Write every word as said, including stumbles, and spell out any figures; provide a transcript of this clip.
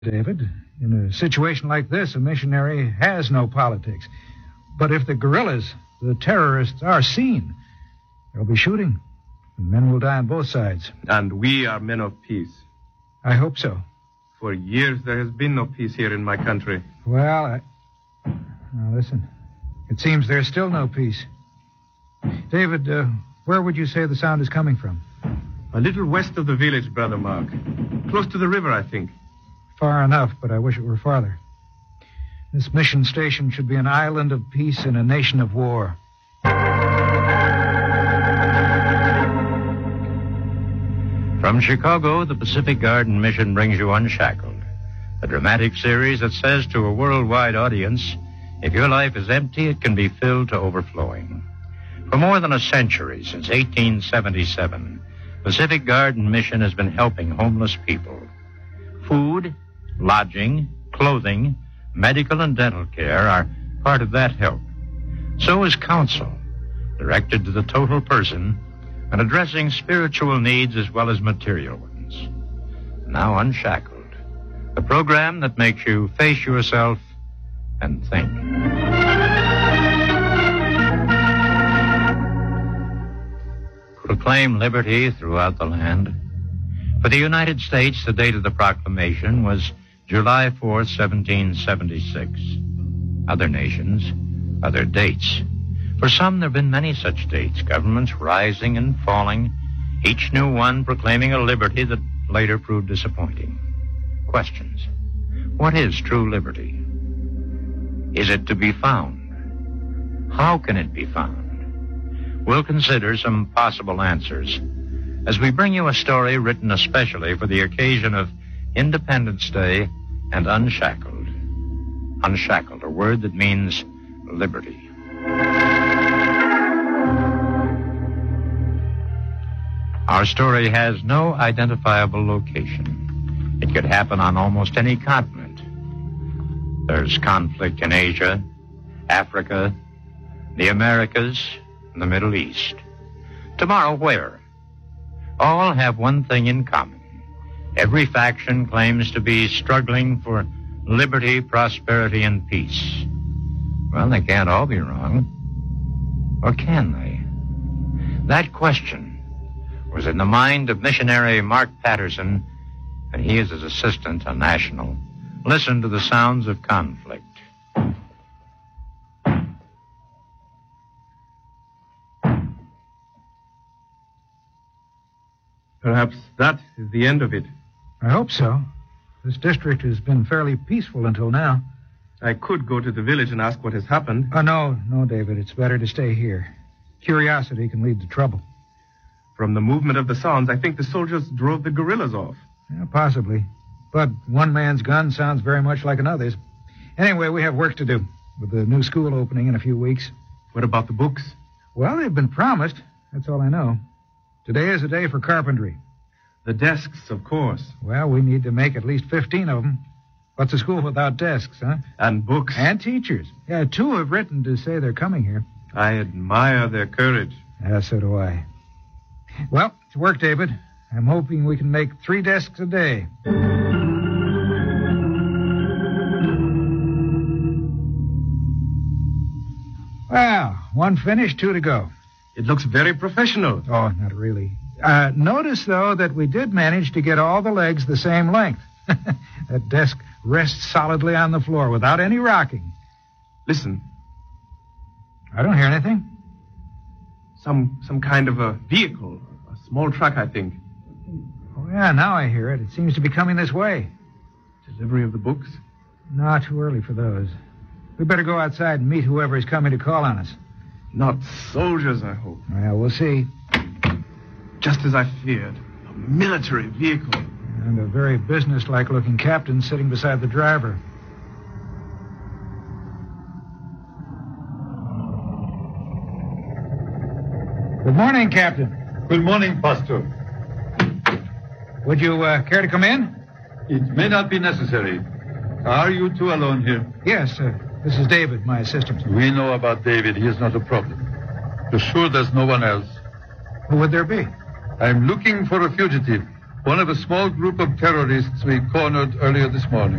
David. In a situation like this, a missionary has no politics. But if the guerrillas, the terrorists, are seen, there'll be shooting, and men will die on both sides. And we are men of peace. I hope so. For years, there has been no peace here in my country. Well, I... Now, listen. It seems there's still no peace. David, uh, where would you say the sound is coming from? A little west of the village, Brother Mark. Close to the river, I think. Far enough, but I wish it were farther. This mission station should be an island of peace in a nation of war. From Chicago, the Pacific Garden Mission brings you Unshackled, a dramatic series that says to a worldwide audience, if your life is empty, it can be filled to overflowing. For more than a century, since eighteen seventy-seven, Pacific Garden Mission has been helping homeless people. Food, lodging, clothing, medical and dental care are part of that help. So is counsel, directed to the total person and addressing spiritual needs as well as material ones. Now Unshackled, a program that makes you face yourself and think. Proclaim liberty throughout the land. For the United States, the date of the proclamation was July fourth, seventeen seventy-six. Other nations, other dates. For some, there have been many such dates, governments rising and falling, each new one proclaiming a liberty that later proved disappointing. Questions. What is true liberty? Is it to be found? How can it be found? We'll consider some possible answers as we bring you a story written especially for the occasion of Independence Day and Unshackled. Unshackled, a word that means liberty. Our story has no identifiable location. It could happen on almost any continent. There's conflict in Asia, Africa, the Americas, and the Middle East. Tomorrow, where? All have one thing in common. Every faction claims to be struggling for liberty, prosperity, and peace. Well, they can't all be wrong. Or can they? That question was in the mind of missionary Mark Patterson, and he is his assistant, a national. Listen to the sounds of conflict. Perhaps that is the end of it. I hope so. This district has been fairly peaceful until now. I could go to the village and ask what has happened. Oh, no, no, David. It's better to stay here. Curiosity can lead to trouble. From the movement of the sounds, I think the soldiers drove the guerrillas off. Yeah, possibly. But one man's gun sounds very much like another's. Anyway, we have work to do with the new school opening in a few weeks. What about the books? Well, they've been promised. That's all I know. Today is a day for carpentry. The desks, of course. Well, we need to make at least fifteen of them. What's a school without desks, huh? And books. And teachers. Yeah, two have written to say they're coming here. I admire their courage. Yeah, so do I. Well, to work, David. I'm hoping we can make three desks a day. Well, one finished, two to go. It looks very professional. Oh, not really. Uh, notice, though, that we did manage to get all the legs the same length. That desk rests solidly on the floor without any rocking. Listen. I don't hear anything. Some some kind of a vehicle. A small truck, I think. Oh, yeah, now I hear it. It seems to be coming this way. Delivery of the books? No, too early for those. We better go outside and meet whoever is coming to call on us. Not soldiers, I hope. Well, we'll see. Just as I feared. A military vehicle. And a very businesslike looking captain sitting beside the driver. Good morning, Captain. Good morning, Pastor. Would you uh, care to come in? It may not be necessary. Are you two alone here? Yes, uh, this is David, my assistant. We know about David. He is not a problem. You're sure there's no one else? Who would there be? I'm looking for a fugitive. one of a small group of terrorists we cornered earlier this morning.